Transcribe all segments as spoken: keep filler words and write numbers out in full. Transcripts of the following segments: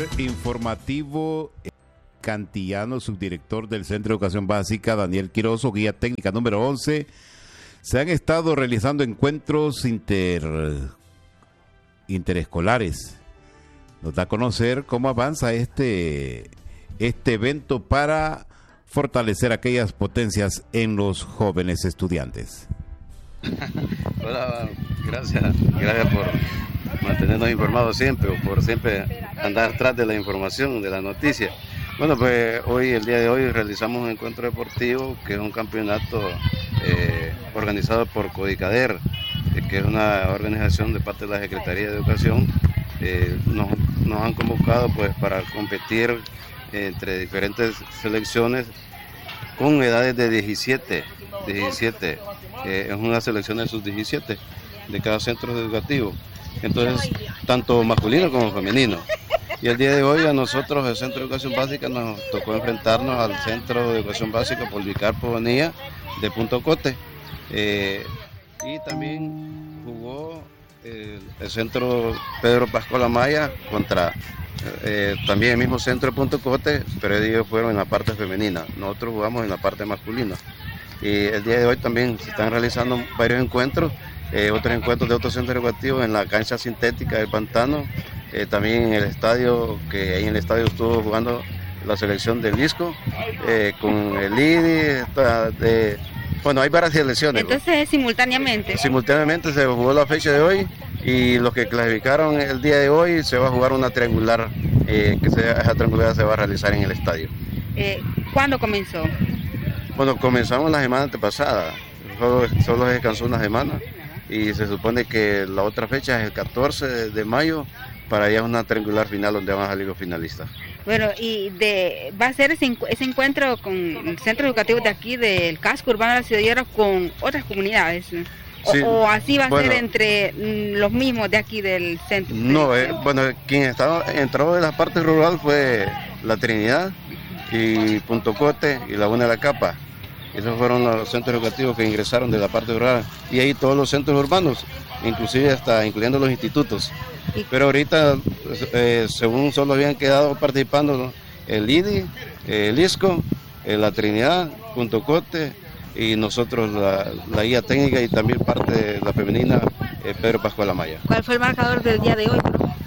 reporter informativo cantillano, subdirector del Centro de Educación Básica, Daniel Quiroz, guía técnica número once. Se han estado realizando encuentros inter, interescolares. Nos da a conocer cómo avanza este, este evento para fortalecer aquellas potencias en los jóvenes estudiantes. Hola, gracias, gracias por mantenernos informados siempre, o por siempre andar atrás de la información, de la noticia. Bueno, pues hoy, el día de hoy, realizamos un encuentro deportivo que es un campeonato eh, organizado por CODICADER, eh, que es una organización de parte de la Secretaría de Educación. Eh, nos, nos han convocado pues para competir eh, entre diferentes selecciones con edades de diecisiete, diecisiete, eh, es una selección de sus diecisiete de cada centro educativo, entonces tanto masculino como femenino. Y el día de hoy a nosotros, el Centro de Educación Básica, nos tocó enfrentarnos al Centro de Educación Básica Policarpo Bonilla de Punto Cote. Eh, y también jugó eh, el Centro Pedro Pascual Amaya contra eh, también el mismo Centro de Punto Cote, pero ellos fueron en la parte femenina. Nosotros jugamos en la parte masculina. Y el día de hoy también se están realizando varios encuentros, eh, otros encuentros de otros centros educativos en la cancha sintética del Pantano. Eh, también en el estadio, que ahí en el estadio estuvo jugando la selección del Lisco, eh, con el I D I, de, bueno, hay varias selecciones. Entonces, simultáneamente. Simultáneamente se jugó la fecha de hoy, y los que clasificaron el día de hoy se va a jugar una triangular, eh, que se, esa triangular se va a realizar en el estadio. Eh, ¿Cuándo comenzó? Bueno, comenzamos la semana antepasada, solo, solo descansó una semana, y se supone que la otra fecha es el catorce de mayo, para allá es una triangular final donde van a salir los finalistas. Bueno, y de va a ser ese, ese encuentro con el centro educativo de aquí, del casco urbano de la Ciudadela, con otras comunidades, o, sí, o así va a bueno, ser entre los mismos de aquí del centro. No, eh, bueno, quien estaba entró de la parte rural fue La Trinidad y Punto Cote y Laguna de la Capa. Esos fueron los centros educativos que ingresaron de la parte rural, y ahí todos los centros urbanos, inclusive hasta incluyendo los institutos. Pero ahorita, eh, según solo habían quedado participando el I D I, el ISCO, eh, La Trinidad, Punto Cote y nosotros, la, la guía técnica, y también parte de la femenina, eh, Pedro Pascual Amaya. ¿Cuál fue el marcador del día de hoy?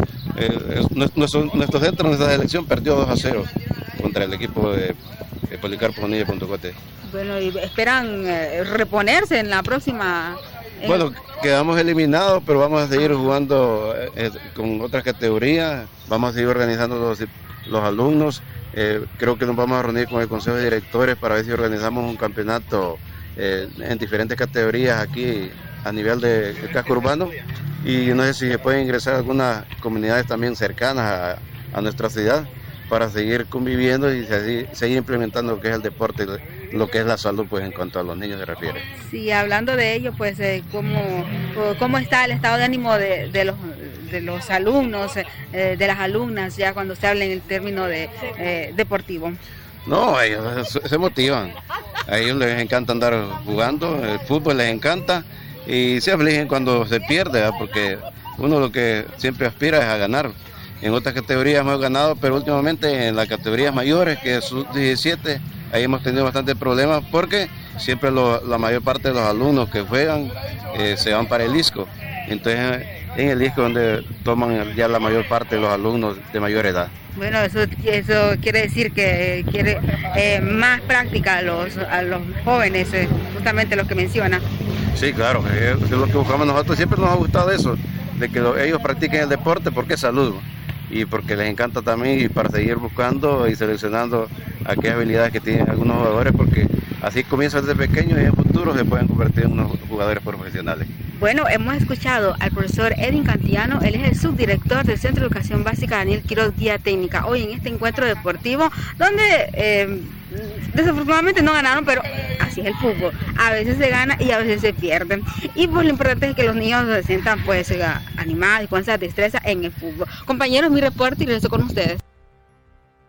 Eh, nuestro, nuestro centro, nuestra selección perdió dos a cero contra el equipo de, de Policarpo Bonilla de Punto Cote. Bueno, ¿y esperan eh, reponerse en la próxima? Eh... Bueno, quedamos eliminados, pero vamos a seguir jugando eh, con otras categorías, vamos a seguir organizando los, los alumnos. Eh, creo que nos vamos a reunir con el Consejo de Directores para ver si organizamos un campeonato eh, en diferentes categorías aquí a nivel de, de casco urbano, y no sé si se pueden ingresar algunas comunidades también cercanas a, a nuestra ciudad, para seguir conviviendo y seguir, seguir implementando lo que es el deporte, lo que es la salud, pues en cuanto a los niños se refiere. Sí, hablando de ello, pues eh, ¿cómo, cómo está el estado de ánimo de, de, los, de los alumnos, eh, de las alumnas, ya cuando se habla en el término de eh, deportivo? No, ellos se, se motivan, a ellos les encanta andar jugando, el fútbol les encanta, y se afligen cuando se pierde, ¿verdad? Porque uno lo que siempre aspira es a ganar. En otras categorías hemos ganado, pero últimamente en las categorías mayores, que es sub diecisiete, ahí hemos tenido bastantes problemas, porque siempre lo, la mayor parte de los alumnos que juegan eh, se van para el ISCO. Entonces, en el ISCO donde toman ya la mayor parte de los alumnos de mayor edad. Bueno, eso, eso quiere decir que quiere eh, más práctica a los, a los jóvenes, eh, justamente los que menciona. Sí, claro, es, es lo que buscamos nosotros. Siempre nos ha gustado eso, de que lo, ellos practiquen el deporte porque es salud, y porque les encanta también, y para seguir buscando y seleccionando aquellas habilidades que tienen algunos jugadores, porque así comienzan desde pequeños y en el futuro se pueden convertir en unos jugadores profesionales. Bueno, hemos escuchado al profesor Edwin Cantillano, él es el subdirector del Centro de Educación Básica Daniel Quiroz, guía técnica, hoy en este encuentro deportivo, donde eh, desafortunadamente no ganaron, pero así es el fútbol, a veces se gana y a veces se pierde, y pues lo importante es que los niños se sientan pues animados y con esa destreza en el fútbol. Compañeros, mi reporte y regreso con ustedes.